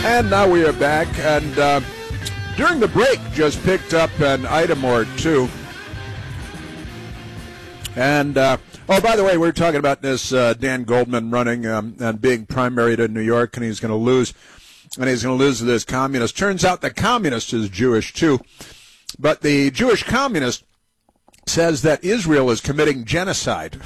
And now we are back, and during the break, just picked up an item or two. And, oh, by the way, we were talking about this Dan Goldman running and being primary to New York, and he's going to lose. And he's going to lose to this communist. Turns out the communist is Jewish, too. But the Jewish communist says that Israel is committing genocide.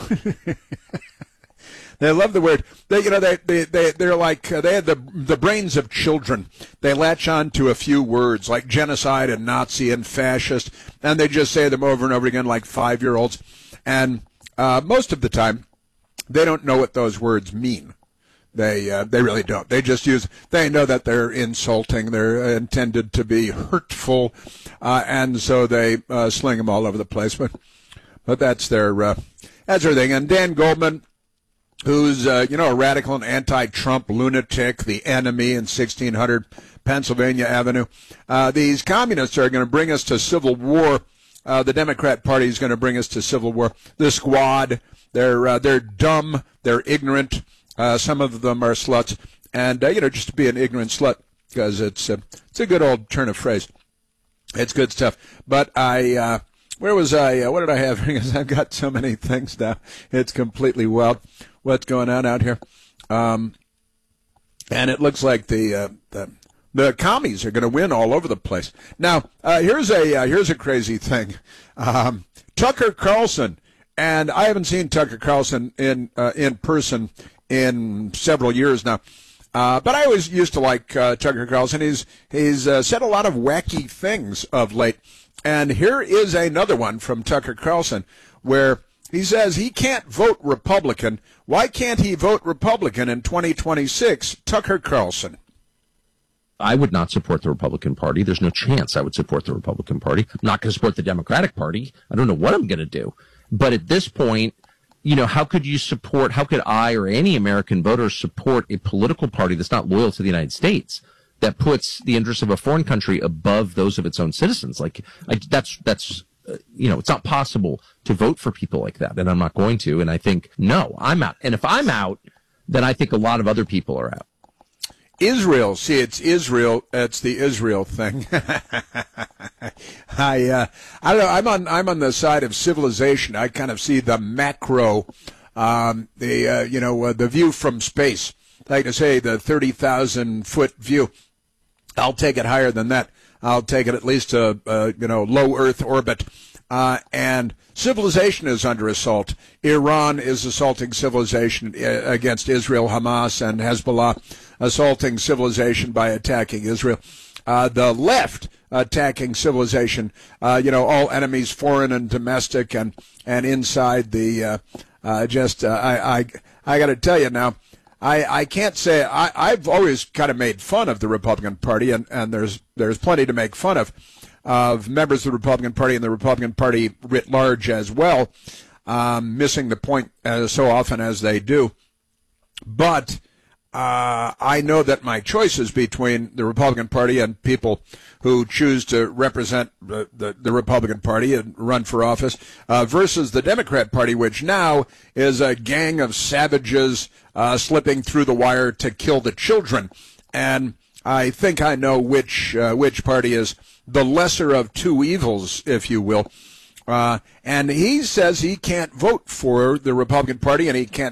They love the word. They're like they had the brains of children. They latch on to a few words like genocide and Nazi and fascist, and they just say them over and over again like 5-year-olds. And most of the time, they don't know what those words mean. They really don't. They just they know that they're insulting. They're intended to be hurtful, and so they sling them all over the place. But that's their thing. And Dan Goldman, who's, a radical and anti-Trump lunatic, the enemy in 1600 Pennsylvania Avenue. These communists are going to bring us to civil war. The Democrat Party is going to bring us to civil war. The Squad, they're dumb, they're ignorant. Some of them are sluts. And, just to be an ignorant slut, because it's a good old turn of phrase. It's good stuff. But where was I? What did I have? Because I've got so many things now. It's completely wild. What's going on out here? And it looks like the commies are going to win all over the place. Now, here's a crazy thing. Tucker Carlson, and I haven't seen Tucker Carlson in person in several years now. But I always used to like Tucker Carlson. He's said a lot of wacky things of late. And here is another one from Tucker Carlson where he says he can't vote Republican. Why can't he vote Republican in 2026? Tucker Carlson. I would not support the Republican Party. There's no chance I would support the Republican Party. I'm not going to support the Democratic Party. I don't know what I'm going to do. But at this point, how could I or any American voter support a political party that's not loyal to the United States, that puts the interests of a foreign country above those of its own citizens? That's it's not possible to vote for people like that, and I'm not going to. And I think, no, I'm out. And if I'm out, then I think a lot of other people are out. Israel, see, it's Israel. It's the Israel thing. I don't know. I'm on the side of civilization. I kind of see the macro, the view from space. Like to say, the 30,000-foot view. I'll take it higher than that. I'll take it at least to, low Earth orbit. And civilization is under assault. Iran is assaulting civilization against Israel, Hamas, and Hezbollah assaulting civilization by attacking Israel. The left attacking civilization, all enemies, foreign and domestic, and inside the, I got to tell you now, I can't say I've always kind of made fun of the Republican Party, and there's plenty to make fun of members of the Republican Party and the Republican Party writ large as well, missing the point so often as they do. But I know that my choices between the Republican Party and people who choose to represent the Republican Party and run for office versus the Democrat Party, which now is a gang of savages slipping through the wire to kill the children. And I think I know which party is the lesser of two evils, if you will. And he says he can't vote for the Republican Party, and he can't